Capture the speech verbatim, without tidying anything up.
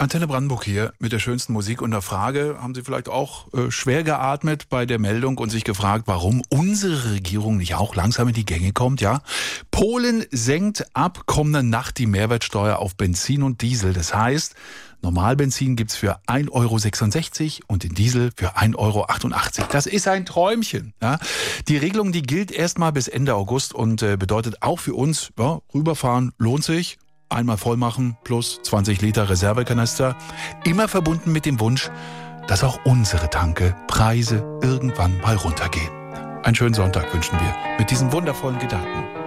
Antenne Brandenburg hier mit der schönsten Musik und der Frage, haben Sie vielleicht auch äh, schwer geatmet bei der Meldung und sich gefragt, warum unsere Regierung nicht auch langsam in die Gänge kommt, ja? Polen senkt ab kommender Nacht die Mehrwertsteuer auf Benzin und Diesel. Das heißt, Normalbenzin gibt's für ein Euro sechsundsechzig und den Diesel für ein Euro achtundachtzig. Das ist ein Träumchen. Ja? Die Regelung, die gilt erstmal bis Ende August und äh, bedeutet auch für uns, ja, rüberfahren lohnt sich. Einmal voll machen plus zwanzig Liter Reservekanister. Immer verbunden mit dem Wunsch, dass auch unsere Tanke Preise irgendwann mal runtergehen. Einen schönen Sonntag wünschen wir mit diesen wundervollen Gedanken.